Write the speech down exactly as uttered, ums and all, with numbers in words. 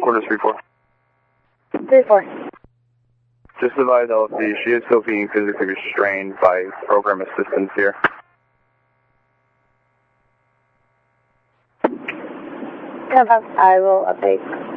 Quarters three four. three four. Just advise L F C, she is still being physically restrained by program assistance here. I will update.